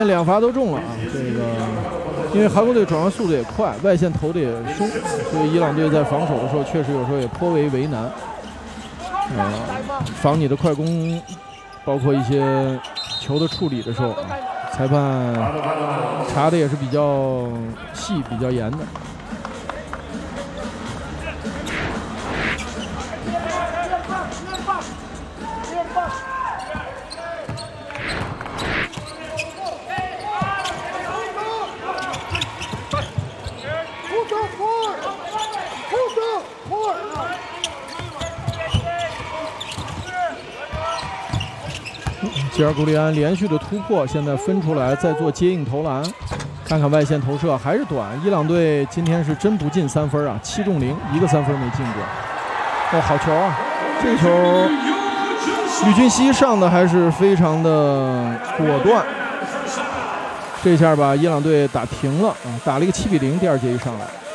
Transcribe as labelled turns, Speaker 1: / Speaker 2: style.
Speaker 1: 两罚都中了啊！这个，因为韩国队转换速度也快，外线投的也凶，所以伊朗队在防守的时候确实有时候也颇为为难。防你的快攻，包括一些球的处理的时候，裁判查的也是比较细、比较严的。 吉尔古里安连续的突破，现在分出来再做接应投篮，看看外线投射还是短。伊朗队今天是真不进3分啊，7中0，一个3分没进过。哦，好球啊！这个球，吕俊熙上的还是非常的果断。这下把伊朗队打平了啊，打了一个7比0，第2节一上来。